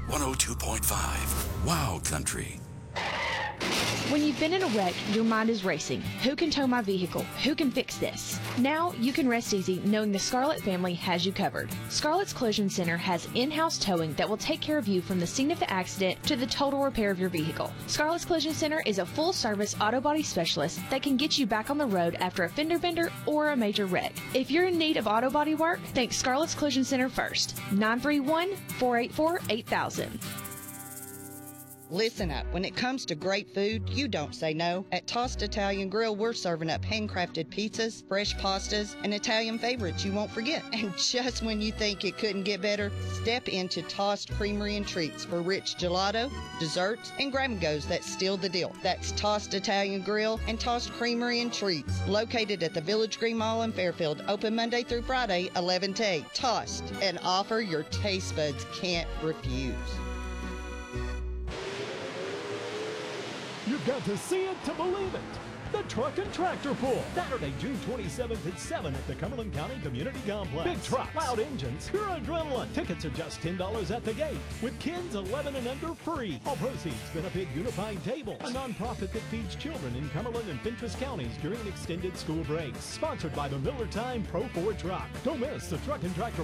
102.5 Wow Country. When you've been in a wreck, your mind is racing. Who can tow my vehicle? Who can fix this? Now you can rest easy knowing the Scarlett family has you covered. Scarlett's Collision Center has in-house towing that will take care of you from the scene of the accident to the total repair of your vehicle. Scarlett's Collision Center is a full-service auto body specialist that can get you back on the road after a fender bender or a major wreck. If you're in need of auto body work, think Scarlett's Collision Center first. 931-484-8000. Listen up. When it comes to great food, you don't say no. At Tossed Italian Grill, we're serving up handcrafted pizzas, fresh pastas, and Italian favorites you won't forget. And just when you think it couldn't get better, step into Tossed Creamery and Treats for rich gelato, desserts, and grab-and-goes that seal the deal. That's Tossed Italian Grill and Tossed Creamery and Treats, located at the Village Green Mall in Fairfield, open Monday through Friday, 11 to 8. Tossed, an offer your taste buds can't refuse. You've got to see it to believe it. The Truck and Tractor Pull, Saturday, June 27th at 7 at the Cumberland County Community Complex. Big trucks, loud engines, pure adrenaline. Tickets are just $10 at the gate, with kids 11 and under free. All proceeds benefit Unified Tables, a nonprofit that feeds children in Cumberland and Fentress counties during extended school breaks. Sponsored by the Miller Time Pro 4 truck. Don't miss the Truck and Tractor